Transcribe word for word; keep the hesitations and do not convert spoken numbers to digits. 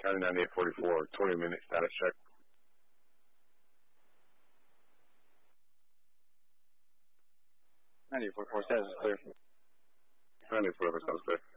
County ninety-eight forty-four, twenty minute status check. ninety-eight forty-four, status is clear. ninety-eight forty-four, status clear.